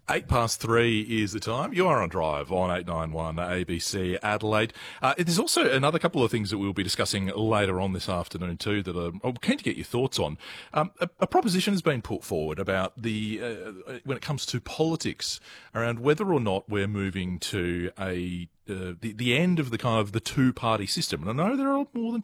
3:08 is the time. You are on Drive on 891 ABC Adelaide. There's also another couple of things that we'll be discussing later on this afternoon too that I'm keen to get your thoughts on. A proposition has been put forward about when it comes to politics around whether or not we're moving to the end of the kind of the two-party system. And I know there are more than